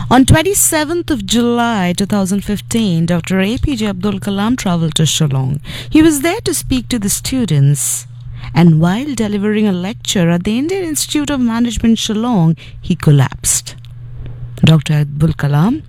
On 27th of July 2015, Dr. APJ Abdul Kalam traveled to Shillong. He was there to speak to the students. And while delivering a lecture at the Indian Institute of Management Shillong, he collapsed. Dr. Abdul Kalam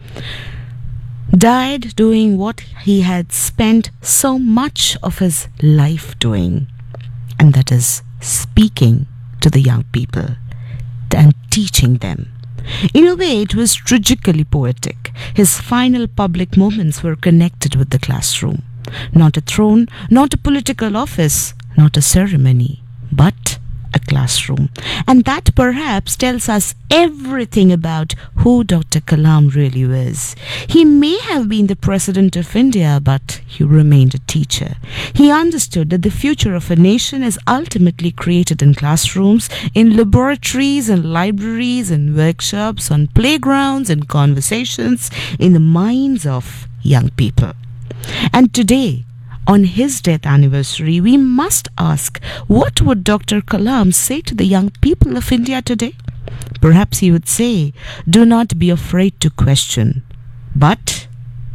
died doing what he had spent so much of his life doing, and that is speaking to the young people and teaching them. In a way, it was tragically poetic. His final public moments were connected with the classroom. Not a throne, not a political office, not a ceremony, but a classroom. And that perhaps tells us everything about who Dr. Kalam really was. He may have been the President of India, but he remained a teacher. He understood that the future of a nation is ultimately created in classrooms, in laboratories and libraries and workshops, on playgrounds and conversations, in the minds of young people. And today, on his death anniversary, we must ask, what would Dr. Kalam say to the young people of India today? Perhaps he would say, do not be afraid to question, but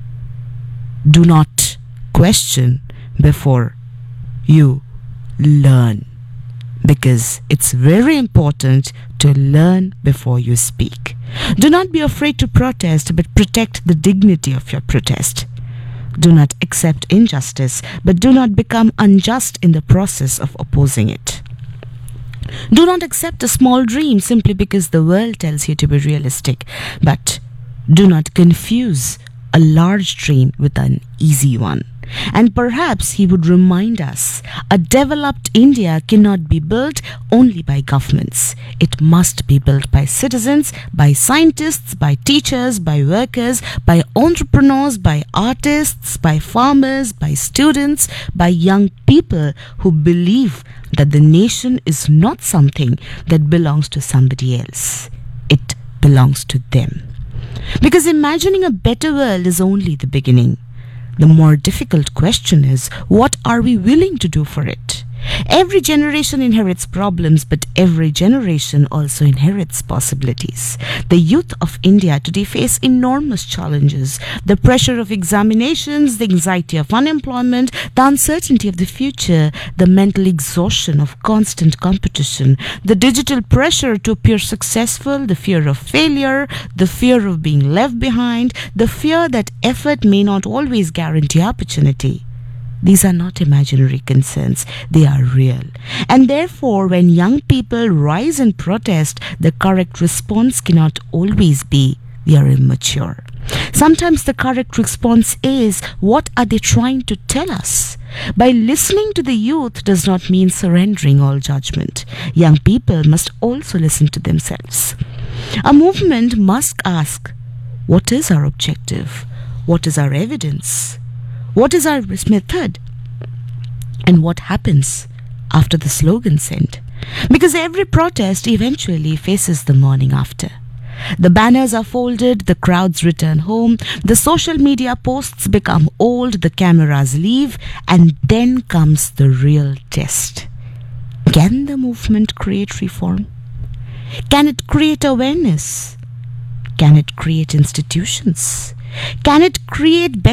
do not question before you learn. Because it's very important to learn before you speak. Do not be afraid to protest, but protect the dignity of your protest. Do not accept injustice, but do not become unjust in the process of opposing it. Do not accept a small dream simply because the world tells you to be realistic, but do not confuse a large dream with an easy one. And perhaps he would remind us, a developed India cannot be built only by governments. It must be built by citizens, by scientists, by teachers, by workers, by entrepreneurs, by artists, by farmers, by students, by young people who believe that the nation is not something that belongs to somebody else. It belongs to them. Because imagining a better world is only the beginning. The more difficult question is, what are we willing to do for it? Every generation inherits problems, but every generation also inherits possibilities. The youth of India today face enormous challenges. The pressure of examinations, the anxiety of unemployment, the uncertainty of the future, the mental exhaustion of constant competition, the digital pressure to appear successful, the fear of failure, the fear of being left behind, the fear that effort may not always guarantee opportunity. These are not imaginary concerns, they are real. And therefore, when young people rise and protest, the correct response cannot always be, we are immature. Sometimes the correct response is, what are they trying to tell us? By listening to the youth does not mean surrendering all judgment. Young people must also listen to themselves. A movement must ask, what is our objective? What is our evidence? What is our method? And what happens after the slogans end? Because every protest eventually faces the morning after. The banners are folded, the crowds return home, the social media posts become old, the cameras leave, and then comes the real test. Can the movement create reform? Can it create awareness? Can it create institutions? Can it create